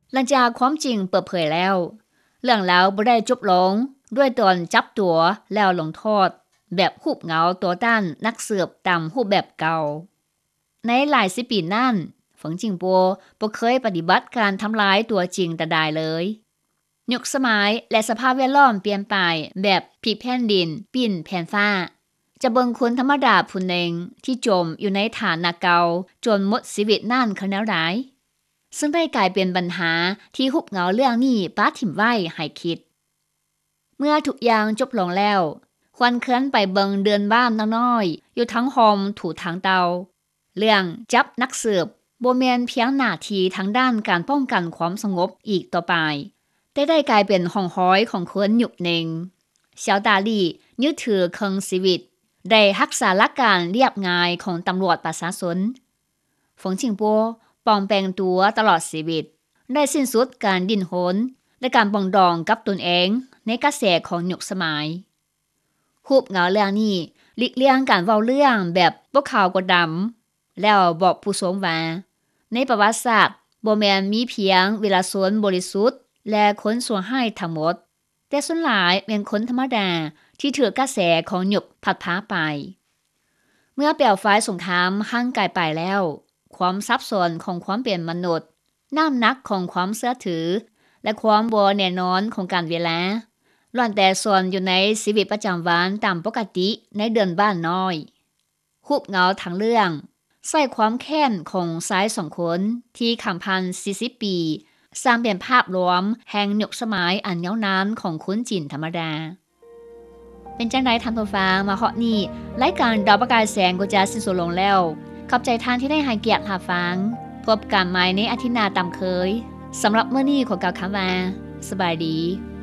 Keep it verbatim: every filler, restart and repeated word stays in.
หลังจากความจริงเปิดเผยแล้วเรื่องราวบ่ได้จบลงด้วยตอนจับตัวแล้วลงโทษแบบรูปเหงาตัวต้านนักสืบตามรูปแบบเก่าในหลายสิบปีนั้นฝงจิงปัวบ่เคยปฏิบัติการทำลายตัวจริงแต่ใดเลยยุคสมัยและสภาพแวดล้อมเปลี่ยนไปแบบพลิกแผ่นดินปิ้นแผ่นฟ้าจะเบิ่งคนธรรมดาผู้หนึ่งที่จมอยู่ในฐานะเก่าจนหมดชีวิตนั่นเขาแนวใดซึ่งได้กลายเป็นปัญหาที่หุบเหงาเรื่องนี้ป้าถิ่มไว้ให้คิดเมื่อทุกอย่างจบลงแล้วควันเคลื่อนไปเบิงเดือนบ้านน้อยๆอยู่ทั้งหอมถูทางเตาเรื่องจับนักสืบบ่แม่นเพียงหน้าที่ทางด้านการป้องกันความสงบอีกต่อไปแต่ได้กลายเป็นห้องห้อยของคนยุคหนึ่งเสี่ยวตาลี่ยึดถือเครื่องชีวิตได้รักษาหลักการเรียบง่ายของตำรวจประชาชนฝงชิงปัวปลอมแปลงตัวตลอดชีวิตได้สิ้นสุดการดิ้นรนและการปองดองกับตนเองในกระแสของยุคสมัยรูปเหงาเรื่องนี้หลีกเลี่ยงการเว้าเรื่องแบบบ่ขาวกว่าดำแล้วบอกผู้ชมว่าในประวัติศาสตร์บ่แม่นมีเพียงเวลาชนบริสุทธิ์และคนชั่วร้ายทั้งหมดแต่ส่วนหลายเป็นคนธรรมดาที่ถือกระแสของยุคพัดพาไปเมื่อเปลวไฟสงครามห่างไกลไปแล้วความซับซ้อนของความเป็นมนุษย์น้ำหนักของความเชื่อถือและความบ่แน่นอนของการเวลาล้วนแต่ส่วนอยู่ในชีวิตประจำวันตามปกติในเดือนบ้านน้อยรูปเหงาทั้งเรื่องใส่ความแค้นของชายสองคนที่ข้ามพันสี่สิบปีสร้างเป็นภาพรวมแห่งยุคสมัยอันยาวนานของคนจีนธรรมดาเป็นจังได๋ท่านผู้ฟังมาฮอดนี้รายการดาวประกายแสงก็จะสิ้นสุดลงแล้วขอบใจท่านที่ได้ให้เกียรติรับฟังพบกันใหม่ในอาทิตย์หน้าตามเคยสำหรับมื้อนี้ขอกล่าวคำว่าสบายดี